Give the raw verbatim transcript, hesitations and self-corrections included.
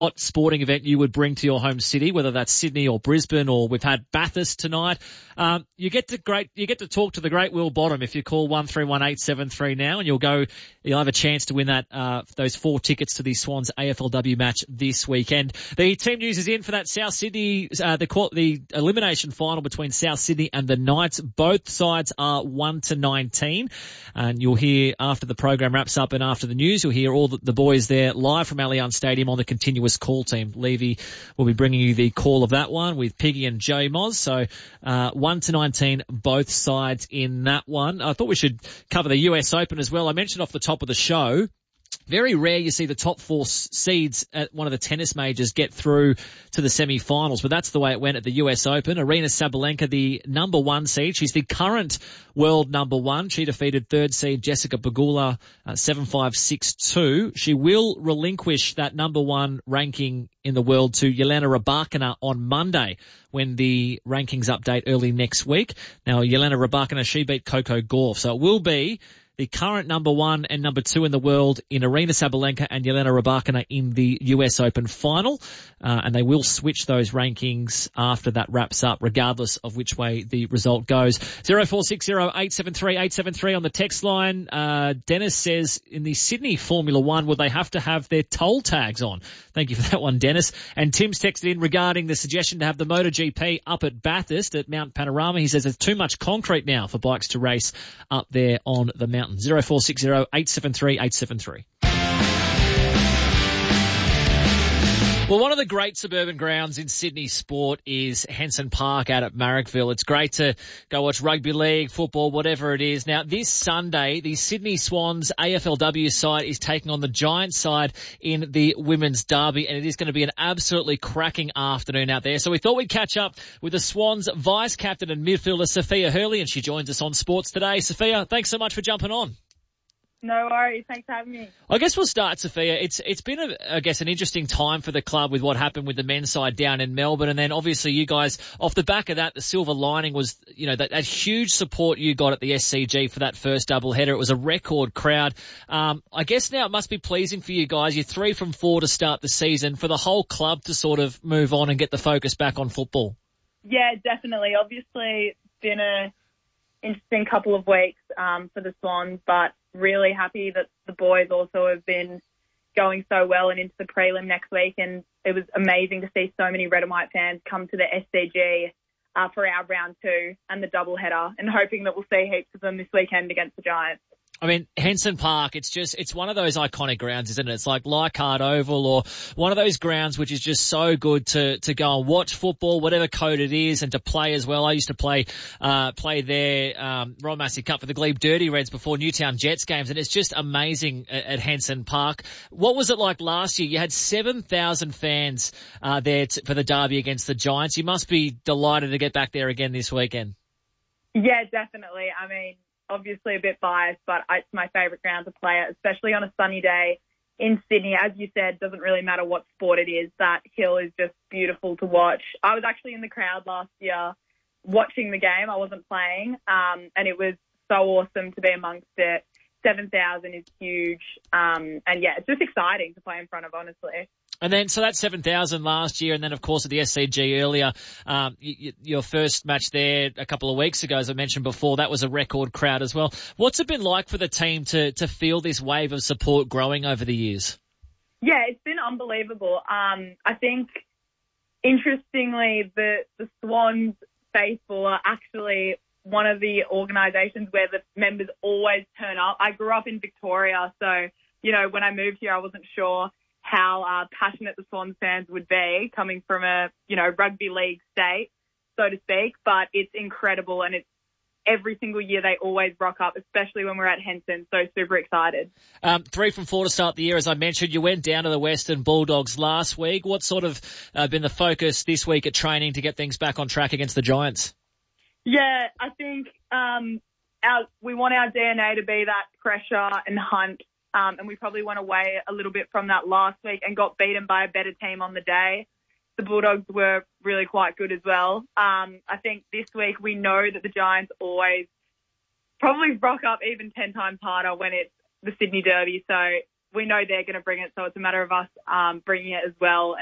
what sporting event you would bring to your home city, whether that's Sydney or Brisbane, or we've had Bathurst tonight. Um, you get to great, you get to talk to the great Will Bottom if you call one three one eight seven three now, and you'll go, you'll have a chance to win that, uh, those four tickets to the Swans A F L W match this weekend. The team news is in for that South Sydney, uh, the, the elimination final between South Sydney and the Knights. Both sides are one to nineteen, and you'll hear after the program wraps up and after the news, you'll hear all the, the boys there live from Allianz Stadium on the continuous call team. Levy will be bringing you the call of that one with Piggy and Joe Moz. So, uh, one to nineteen, both sides in that one. I thought we should cover the U S Open as well. I mentioned off the top of the show, very rare you see the top four seeds at one of the tennis majors get through to the semi-finals, but that's the way it went at the U S Open. Aryna Sabalenka, the number one seed. She's the current world number one. She defeated third seed Jessica Pegula uh, seven five six two. She will relinquish that number one ranking in the world to Jelena Rybakina on Monday when the rankings update early next week. Now, Jelena Rybakina, she beat Coco Gauff, so it will be the current number one and number two in the world in Aryna Sabalenka and Jelena Rybakina in the U S Open final. Uh, and they will switch those rankings after that wraps up, regardless of which way the result goes. zero four six zero eight seven three eight seven three on the text line. Uh, Dennis says in the Sydney Formula One, will they have to have their toll tags on? Thank you for that one, Dennis. And Tim's texted in regarding the suggestion to have the MotoGP up at Bathurst at Mount Panorama. He says there's too much concrete now for bikes to race up there on the mountain. zero four six zero eight seven three eight seven three. Well, one of the great suburban grounds in Sydney sport is Henson Park out at Marrickville. It's great to go watch rugby league, football, whatever it is. Now, this Sunday, the Sydney Swans A F L W side is taking on the Giants side in the Women's Derby, and it is going to be an absolutely cracking afternoon out there. So we thought we'd catch up with the Swans vice-captain and midfielder, Sophia Hurley, and she joins us on Sports Today. Sophia, thanks so much for jumping on. No worries. Thanks for having me. I guess we'll start, Sophia. It's it's been, a, I guess, an interesting time for the club with what happened with the men's side down in Melbourne, and then obviously you guys, off the back of that, the silver lining was, you know, that, that huge support you got at the S C G for that first doubleheader. It was a record crowd. Um, I guess now it must be pleasing for you guys. You're three from four to start the season, for the whole club to sort of move on and get the focus back on football. Yeah, definitely. Obviously, it's been a interesting couple of weeks um, for the Swans, but really happy that the boys also have been going so well and into the prelim next week. And it was amazing to see so many red and white fans come to the S C G uh, for our round two and the doubleheader, and hoping that we'll see heaps of them this weekend against the Giants. I mean, Henson Park, it's just, it's one of those iconic grounds, isn't it? It's like Leichhardt Oval, or one of those grounds which is just so good to, to go and watch football, whatever code it is, and to play as well. I used to play, uh, play there, um, Royal Massey Cup for the Glebe Dirty Reds before Newtown Jets games, and it's just amazing at, at Henson Park. What was it like last year? You had seven thousand fans, uh, there t- for the derby against the Giants. You must be delighted to get back there again this weekend. Yeah, definitely. I mean, obviously a bit biased, but it's my favourite ground to play at, especially on a sunny day in Sydney. As you said, doesn't really matter what sport it is. That hill is just beautiful to watch. I was actually in the crowd last year watching the game. I wasn't playing, um, and it was so awesome to be amongst it. seven thousand is huge, um, and yeah, it's just exciting to play in front of, honestly. And then, so that's seven thousand last year, and then, of course, at the S C G earlier, um, y- y- your first match there a couple of weeks ago, as I mentioned before, that was a record crowd as well. What's it been like for the team to, to feel this wave of support growing over the years? Yeah, it's been unbelievable. Um, I think, interestingly, the, the Swans faithful are actually one of the organisations where the members always turn up. I grew up in Victoria, so, you know, when I moved here, I wasn't sure how uh, passionate the Swans fans would be coming from a, you know, rugby league state, so to speak. But it's incredible, and it's every single year they always rock up, especially when we're at Henson. So super excited. Um, three from four to start the year, as I mentioned. You went down to the Western Bulldogs last week. What's sort of uh, been the focus this week at training to get things back on track against the Giants? Yeah, I think um, our, we want our D N A to be that pressure and hunt. Um, and we probably went away a little bit from that last week and got beaten by a better team on the day. The Bulldogs were really quite good as well. Um, I think this week we know that the Giants always probably rock up even ten times harder when it's the Sydney Derby. So we know they're going to bring it, so it's a matter of us um, bringing it as well.